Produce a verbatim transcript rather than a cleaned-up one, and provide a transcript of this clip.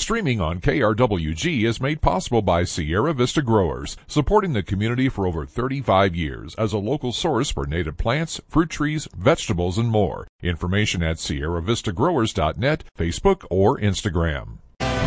Streaming on K R W G is made possible by Sierra Vista Growers, supporting the community for over thirty-five years as a local source for native plants, fruit trees, vegetables, and more. Information at sierra vista growers dot net, Facebook, or Instagram.